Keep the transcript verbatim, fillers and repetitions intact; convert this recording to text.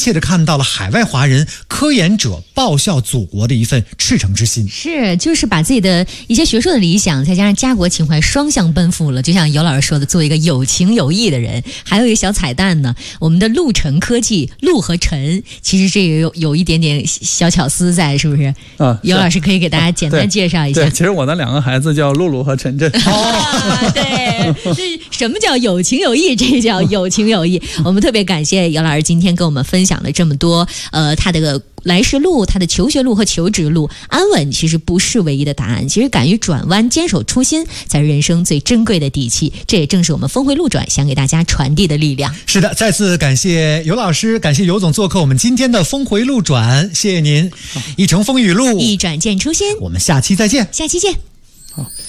切地看到了海外华人科研者报效祖国的一份赤诚之心。 是，就是把自己的一些学术的理想，再加上家国情怀，双向奔赴了。就像尤老师说的，做一个有情有义的人。还有一个小彩蛋呢，我们的陆晨科技，陆和晨，其实这也有有一点点小巧思在，是不是？ 啊， 尤老师可以给大家简单介绍一下。 对，对其实我的两个孩子叫露露和晨晨。 哦，对，这什么叫有情有义？这叫有情有义。我们特别感谢姚老师今天跟我们分享了这么多，呃，他的来时路、他的求学路和求职路。安稳其实不是唯一的答案，其实敢于转弯、坚守初心，才是人生最珍贵的底气。这也正是我们峰回路转想给大家传递的力量。 是的，再次感谢尤老师，感谢尤总做客我们今天的峰回路转，谢谢您。一程风雨路， 一转见初心。 我们下期再见。 下期见。 好。